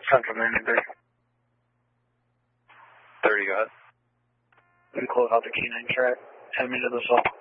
Central 93. 30, go ahead. We close out the K9 track. 10 meters of assault.